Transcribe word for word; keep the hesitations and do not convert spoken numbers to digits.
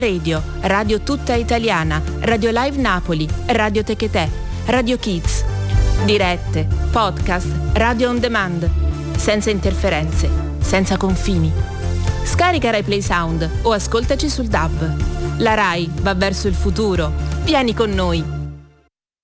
Radio, Radio Tutta Italiana, Radio Live Napoli, Radio Techetè, Radio Kids. Dirette, podcast, radio on demand. Senza interferenze, senza confini. Scarica Rai Play Sound o ascoltaci sul D A B. La Rai va verso il futuro. Vieni con noi.